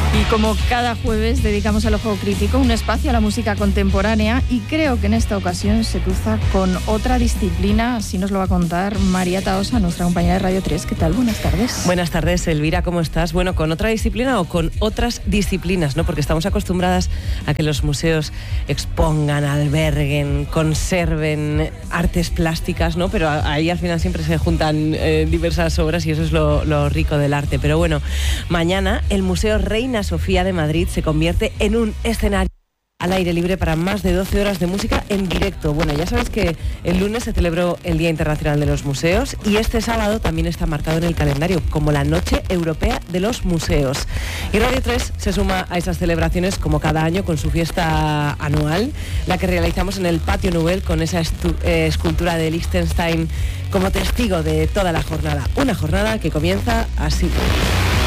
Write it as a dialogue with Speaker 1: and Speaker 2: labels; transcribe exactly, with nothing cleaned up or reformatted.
Speaker 1: Y como cada jueves dedicamos al Ojo Crítico un espacio a la música contemporánea, y creo que en esta ocasión se cruza con otra disciplina, así nos lo va a contar María Tahosa, nuestra compañera de Radio tres. ¿Qué tal? Buenas tardes.
Speaker 2: Buenas tardes, Elvira, ¿cómo estás? Bueno, ¿con otra disciplina o con otras disciplinas, no? Porque estamos acostumbradas a que los museos expongan, alberguen, conserven artes plásticas, ¿no? Pero ahí al final siempre se juntan eh, diversas obras y eso es lo, lo rico del arte. Pero bueno, mañana el Museo Reina Sofía de Madrid se convierte en un escenario al aire libre para más de doce horas de música en directo. Bueno, ya sabes que el lunes se celebró el Día Internacional de los Museos y este sábado también está marcado en el calendario como la Noche Europea de los Museos. Y Radio tres se suma a esas celebraciones como cada año con su fiesta anual, la que realizamos en el Patio Nouvel con esa estu- eh, escultura de Liechtenstein como testigo de toda la jornada. Una jornada que comienza así.